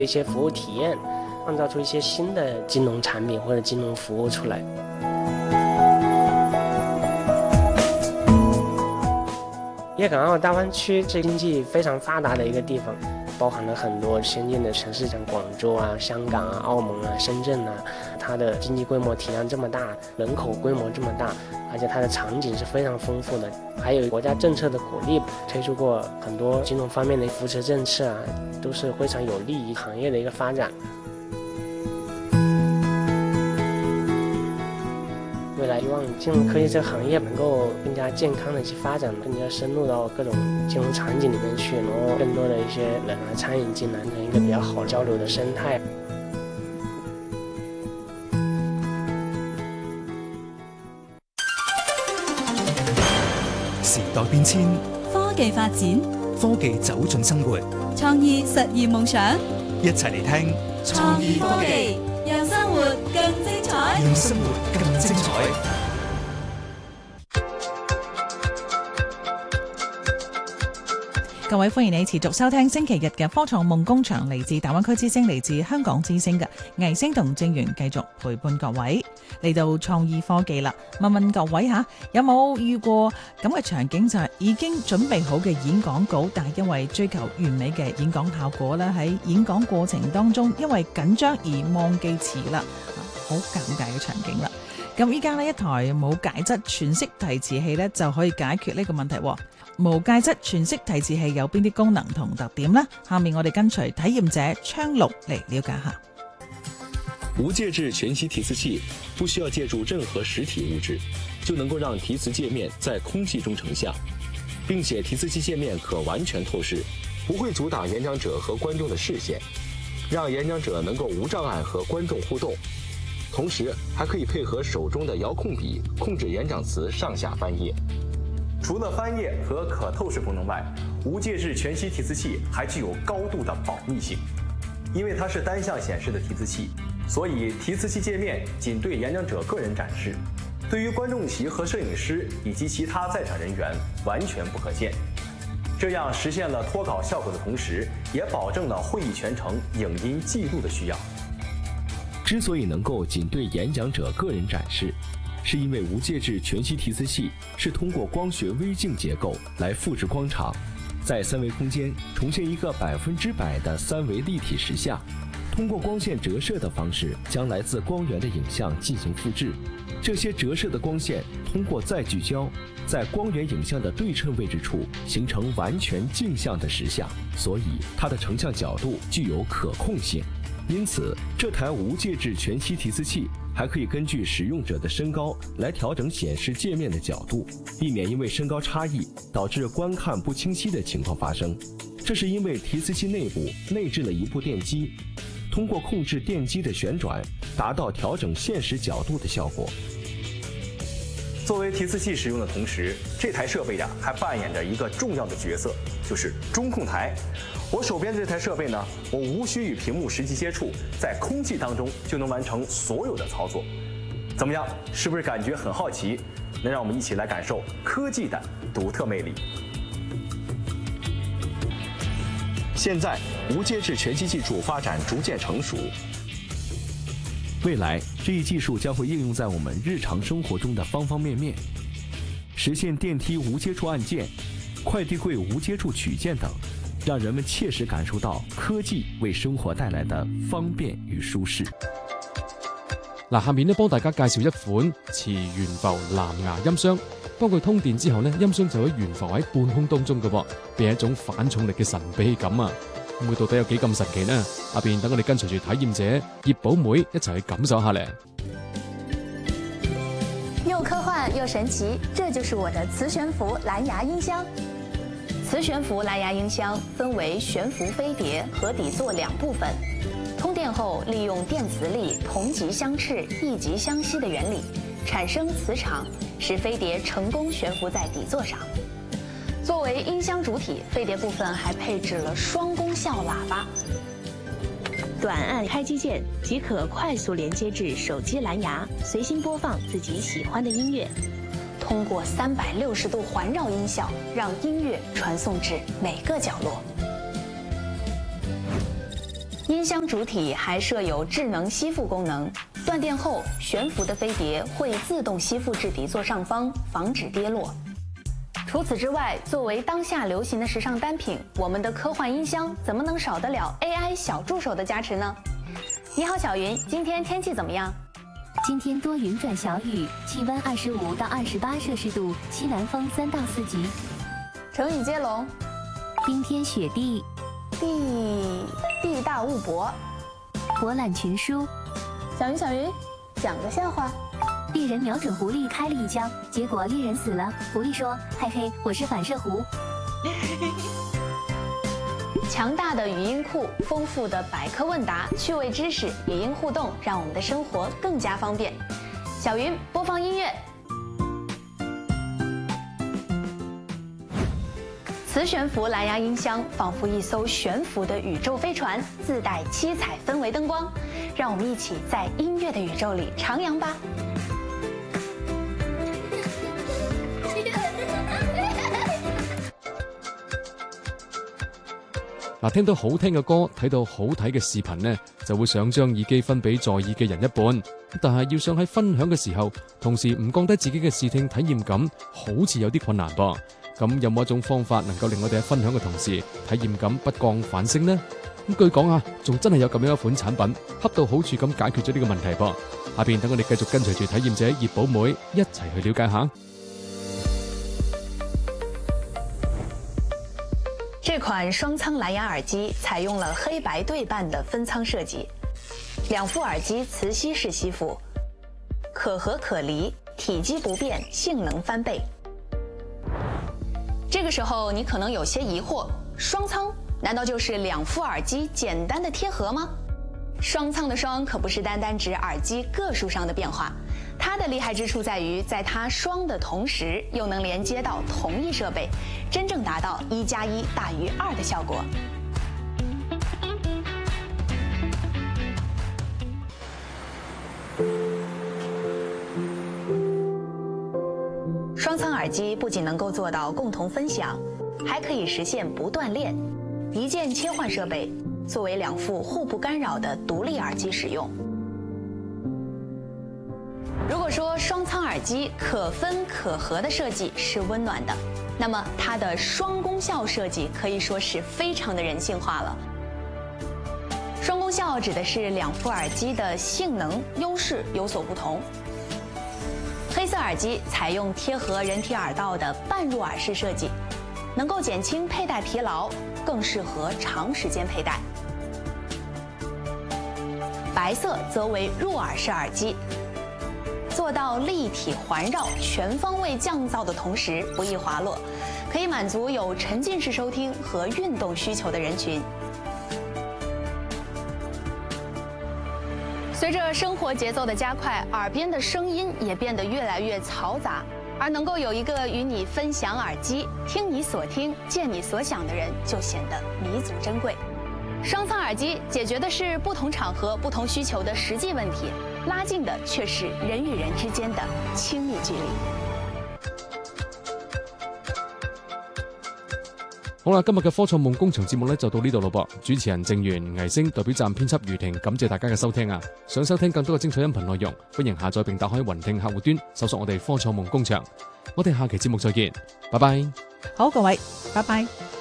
一些服务体验，创造出一些新的金融产品或者金融服务出来。粤港澳大湾区是经济非常发达的一个地方，包含了很多先进的城市，像广州啊、香港啊、澳门啊、深圳啊，它的经济规模体量这么大，人口规模这么大，而且它的场景是非常丰富的，还有国家政策的鼓励，推出过很多金融方面的扶持政策啊，都是非常有利于行业的一个发展。未来希望金融科技这个行业能够更加健康的去发展，更加深入到各种金融场景里面去，然后更多的一些人来参与进来，成一个比较好交流的生态。 時代變遷， 科技發展， 科技走進生活， 創意實現夢想。 一齊嚟聽創意科技，讓生活更精彩。 讓生活更精彩。 各位歡迎你持續收聽星期日嘅科創夢工場，嚟自大灣區之星，嚟自香港之星嘅藝星同正源繼續陪伴各位嚟到創意科技啦。問問各位吓，有冇遇過咁嘅場景，就係已經準備好嘅演講稿，但係因為追求完美嘅演講效果咧，喺演講過程當中因為緊張而忘記詞啦，好尷尬嘅場景啦。咁依家呢，一台無介質全息提詞器呢，就可以解決呢個問題。無介質全息提詞器有邊啲功能同特點呢？下面我哋跟隨體驗者昌祿嚟了解下。 無介質全息提詞器不需要借助任何實體物質，就能夠讓提詞界面在空氣中成像，並且提詞器界面可完全透視，不會阻擋演講者和觀眾的視線，讓演講者能夠無障礙和觀眾互動。同時還可以配合手中的遙控筆控制演講詞上下翻頁。 除了翻頁和可透視功能外，無介質全息提詞器還具有高度的保密性。因為它是單向顯示的提詞器，所以提詞器界面僅對演講者個人展示，對於觀眾席和攝影師以及其他在場人員完全不可見。這樣實現了脫稿效果的同時，也保證了會議全程影音記錄的需要。 之所以能夠僅對演講者個人展示，是因為無介質全息提詞器是通過光學微鏡結構來複製光場，在三維空間重現一個100%的三維立體實像，通過光線折射的方式將來自光源的影像進行複製。這些折射的光線通過再聚焦，在光源影像的對稱位置處形成完全鏡像的實像，所以它的成像角度具有可控性。因此，這台無介質全息提詞器還可以根據使用者的身高來調整顯示界面的角度，避免因為身高差異導致觀看不清晰的情況發生。這是因為提詞器內部內置了一部電機，通過控制電機的旋轉，達到調整現實角度的效果。 作為提詞器使用的同時，這台設備呀還扮演着一個重要的角色，就是中控台。我手邊這台設備呢，我無需與屏幕實際接觸，在空氣當中就能完成所有的操作。怎麼樣，是不是感覺很好奇？能讓我們一起來感受科技的獨特魅力。 現在，無介質全息技術發展逐漸成熟。未來，這一技術將會應用在我們日常生活中的方方面面，實現電梯無接觸按鍵、快遞櫃無接觸取件等，讓人們切實感受到科技為生活帶來的方便與舒適。 嗱，下面呢幫大家介紹一款磁懸浮藍牙音箱，當佢通電之後呢，音箱就會懸浮喺半空當中嘅噃，俾一種反重力嘅神秘感啊！咁佢到底有幾咁神奇呢？下邊等我哋跟隨住體驗者葉寶妹一齊去感受下咧。 又科幻又神奇，這就是我的磁懸浮藍牙音箱。磁懸浮藍牙音箱分為懸浮飛碟和底座兩部分。通電後，利用電磁力同極相斥、異極相吸的原理，產生磁場，使飛碟成功懸浮在底座上。作為音箱主體，飛碟部分還配置了雙功效喇叭，短按開機鍵即可快速連接至手機藍牙，隨心播放自己喜歡的音樂。通過360度環繞音效，讓音樂傳送至每個角落。音音箱主体还设有智能吸附功能，断电后悬浮的飞碟会自动吸附至底座上方，防止跌落。除此之外，作为当下流行的时尚单品，我们的科幻音箱怎么能少得了 AI 小助手的加持呢？你好，小云，今天天气怎么样？ 今天多云转小雨，气温25到28摄氏度，西南风3到4级。 成语接龙： 冰天雪地， 地大物博， 博览群书。 小云，讲个笑话。 猎人瞄准狐狸开了一枪，结果猎人死了。狐狸说：“嘿嘿，我是反射弧。” 强大的语音库，丰富的百科问答，趣味知识，语音互动，让我们的生活更加方便。小云播放音乐。磁悬浮蓝牙音箱仿佛一艘悬浮的宇宙飞船，自带七彩氛围灯光，让我们一起在音乐的宇宙里徜徉吧。 嗱，聽到好聽嘅歌，睇到好睇嘅視頻呢，就會想將耳機分俾在意嘅人一半。但係要想喺分享嘅時候，同時唔降低自己嘅視聽體驗感，好似有啲困難噃。咁有冇一種方法能夠令我哋喺分享嘅同時，體驗感不降反升呢？咁據講啊，仲真係有咁樣一款產品，恰到好處咁解決咗呢個問題噃。下邊等我哋繼續跟隨住體驗者葉寶妹一齊去了解下。 这款双仓藍牙耳機採用了黑白對半的分倉設計，2副耳機磁吸式吸附，可合可離，體積不變，性能翻倍。這個時候你可能有些疑惑，雙倉難道就是2副耳機簡單的貼合嗎？雙倉的雙可不是單單指耳機個數上的變化，它的厲害之處在於，在它雙的同時，又能連接到同一設備，真正達到1+1大於2的效果。雙倉耳機不僅能夠做到共同分享，還可以實現不斷鏈，一鍵切換設備，作為2副互不干擾的獨立耳機使用。如果說雙倉耳機可分可合的設計是溫暖的，那麼它的雙功效設計可以說是非常的人性化了。雙功效指的是2副耳機的性能優勢有所不同。黑色耳機採用貼合人體耳道的半入耳式設計，能夠減輕佩戴疲勞，更適合長時間佩戴。白色則為入耳式耳機，做到立體環繞、全方位降噪的同時不易滑落，可以滿足有沉浸式收聽和運動需求的人群。隨着生活節奏的加快，耳邊的聲音也變得越來越嘈雜，而能夠有一個與你分享耳機、聽你所聽、見你所想的人，就顯得彌足珍貴。雙倉耳機解決的是不同場合、不同需求的實際問題，拉近的卻是人與人之間的親密距離。 好啦，今日嘅科創夢工場節目呢就到呢度咯噃。主持人正源、倪星代表站編輯余婷，感謝大家嘅收聽啊！想收聽更多嘅精彩音頻內容，歡迎下載並打開雲聽客戶端，搜索我哋科創夢工場。我哋下期節目再見，拜拜。 好，各位，拜拜。